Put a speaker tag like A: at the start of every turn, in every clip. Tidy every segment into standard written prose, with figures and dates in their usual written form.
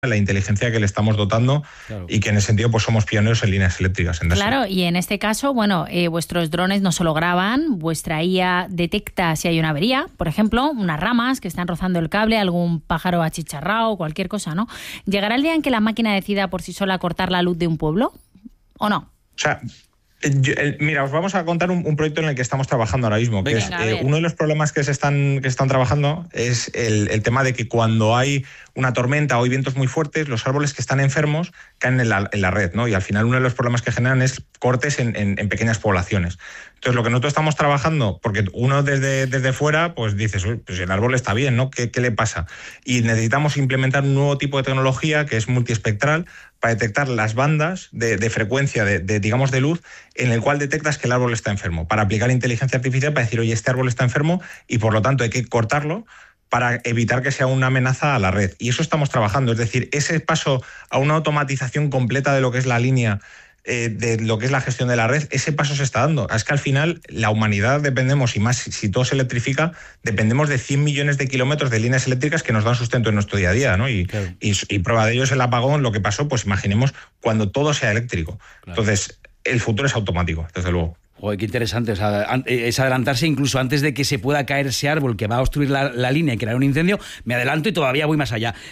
A: la inteligencia que le estamos dotando, claro. Y que en ese sentido pues somos pioneros en líneas eléctricas.
B: Claro, y en este caso, bueno, vuestros drones no solo graban, vuestra IA detecta si hay una avería, por ejemplo, unas ramas que están rozando el cable, algún pájaro achicharrado, cualquier cosa, ¿no? ¿Llegará el día en que la máquina decida por sí sola cortar la luz de un pueblo o no?
A: O sea, mira, os vamos a contar un proyecto en el que estamos trabajando ahora mismo, que es uno de los problemas que se están trabajando es el tema de que cuando hay una tormenta o hay vientos muy fuertes, los árboles que están enfermos caen en la red, ¿no? Y al final uno de los problemas que generan es cortes en pequeñas poblaciones. Entonces, lo que nosotros estamos trabajando, porque uno desde fuera, pues dices, pues el árbol está bien, ¿no? ¿Qué le pasa? Y necesitamos implementar un nuevo tipo de tecnología que es multiespectral para detectar las bandas de frecuencia digamos, de luz en el cual detectas que el árbol está enfermo, para aplicar inteligencia artificial para decir, oye, este árbol está enfermo y por lo tanto hay que cortarlo para evitar que sea una amenaza a la red. Y eso estamos trabajando, es decir, ese paso a una automatización completa de lo que es la línea, de lo que es la gestión de la red, ese paso se está dando. Es que al final la humanidad dependemos, y más si todo se electrifica, dependemos de 100 millones de kilómetros de líneas eléctricas que nos dan sustento en nuestro día a día, ¿no? Y prueba de ello es el apagón, lo que pasó, pues imaginemos cuando todo sea eléctrico. Claro. Entonces, el futuro es automático, desde luego.
C: Joder, qué interesante. O sea, es adelantarse incluso antes de que se pueda caer ese árbol que va a obstruir la línea y crear un incendio. Me adelanto y todavía voy más allá.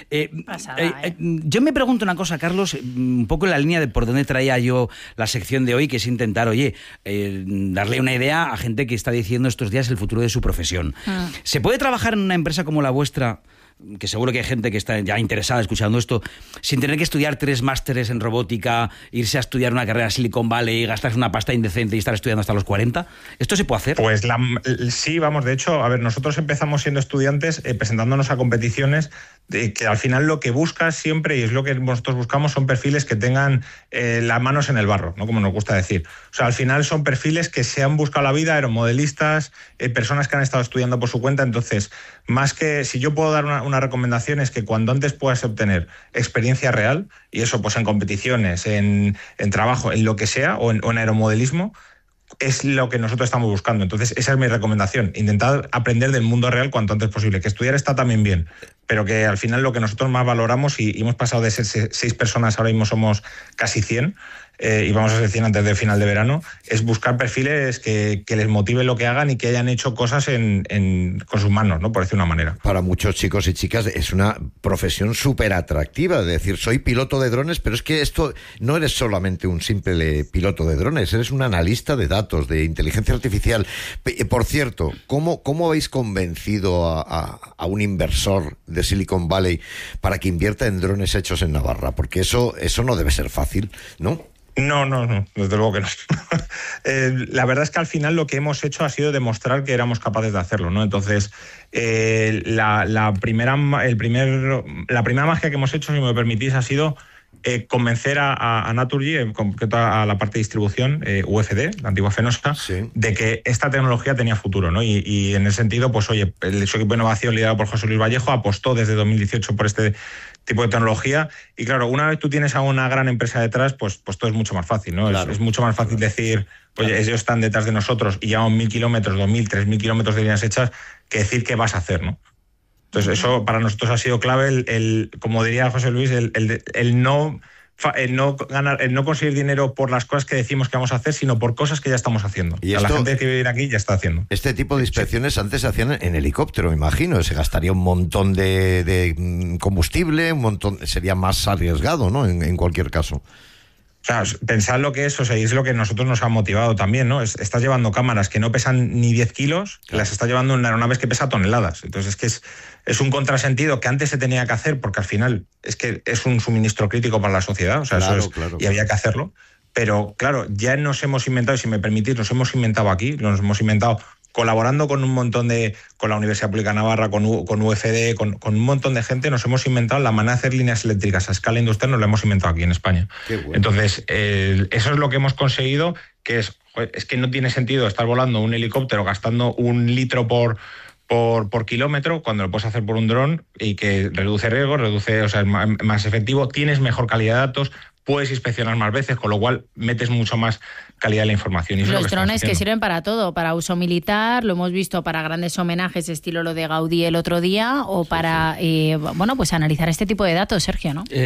C: Yo me pregunto una cosa, Carlos, un poco en la línea de por dónde traía yo la sección de hoy, que es intentar, darle una idea a gente que está diciendo estos días el futuro de su profesión. ¿Se puede trabajar en una empresa como la vuestra, que seguro que hay gente que está ya interesada escuchando esto, sin tener que estudiar 3 másteres en robótica, irse a estudiar una carrera en Silicon Valley, gastarse una pasta indecente y estar estudiando hasta los 40? ¿Esto se puede hacer?
A: Pues sí, vamos, de hecho, a ver, nosotros empezamos siendo estudiantes presentándonos a competiciones que al final lo que buscas siempre, y es lo que nosotros buscamos, son perfiles que tengan las manos en el barro, ¿no? Como nos gusta decir. O sea, al final son perfiles que se han buscado la vida, aeromodelistas, personas que han estado estudiando por su cuenta. Entonces, más que si yo puedo dar una recomendación, es que cuando antes puedas obtener experiencia real, y eso pues en competiciones, en trabajo, en lo que sea, o en aeromodelismo, es lo que nosotros estamos buscando. Entonces, esa es mi recomendación. Intentar aprender del mundo real cuanto antes posible. Que estudiar está también bien, pero que al final lo que nosotros más valoramos, y hemos pasado de ser 6 personas, ahora mismo somos casi 100, y vamos a ser 100 antes del final de verano, es buscar perfiles que les motive lo que hagan y que hayan hecho cosas con sus manos, ¿no? Por decir una manera.
D: Para muchos chicos y chicas es una profesión súper atractiva, de decir, soy piloto de drones, pero es que esto no eres solamente un simple piloto de drones, eres un analista de datos, de inteligencia artificial. Por cierto, ¿cómo habéis convencido a un inversor de Silicon Valley para que invierta en drones hechos en Navarra? Porque eso no debe ser fácil, ¿no?
A: No, desde luego que no. La verdad es que al final lo que hemos hecho ha sido demostrar que éramos capaces de hacerlo, ¿no? Entonces, la primera magia que hemos hecho, si me permitís, ha sido convencer a Naturgy, en concreto a la parte de distribución, UFD, la antigua Fenosa, sí, de que esta tecnología tenía futuro, ¿no? Y en ese sentido, pues oye, su equipo de innovación liderado por José Luis Vallejo apostó desde 2018 por este tipo de tecnología. Y claro, una vez tú tienes a una gran empresa detrás, pues todo es mucho más fácil, ¿no? Claro. Es mucho más fácil decir, oye, ellos están detrás de nosotros y llevamos 1.000 kilómetros, 2.000, 3.000 kilómetros de líneas hechas, que decir qué vas a hacer, ¿no? Entonces, eso para nosotros ha sido clave, como diría José Luis, el no conseguir dinero por las cosas que decimos que vamos a hacer, sino por cosas que ya estamos haciendo. Y la gente que vive aquí ya está haciendo.
D: Este tipo de inspecciones antes se hacían en helicóptero, me imagino. Se gastaría un montón de combustible, sería más arriesgado, ¿no? En cualquier caso.
A: O sea, pensad lo que es, y es lo que nosotros nos ha motivado también, ¿no? Estás llevando cámaras que no pesan ni 10 kilos, que las estás llevando en aeronaves que pesa toneladas. Entonces, es que es un contrasentido que antes se tenía que hacer, porque al final es que es un suministro crítico para la sociedad, claro. Y había que hacerlo. Pero, claro, ya nos hemos inventado, y si me permitís, nos hemos inventado colaborando con un montón con la Universidad Pública de Navarra, con UFD, con un montón de gente, nos hemos inventado la manera de hacer líneas eléctricas a escala industrial, nos la hemos inventado aquí en España. Qué bueno. Entonces, eso es lo que hemos conseguido, que es que no tiene sentido estar volando un helicóptero gastando 1 litro por kilómetro, cuando lo puedes hacer por un dron, y que reduce riesgos, es más efectivo, tienes mejor calidad de datos, puedes inspeccionar más veces, con lo cual metes mucho más calidad de la información. Y
B: los drones que sirven para todo, para uso militar, lo hemos visto para grandes homenajes, estilo lo de Gaudí el otro día, o para, pues analizar este tipo de datos, Sergio, ¿no?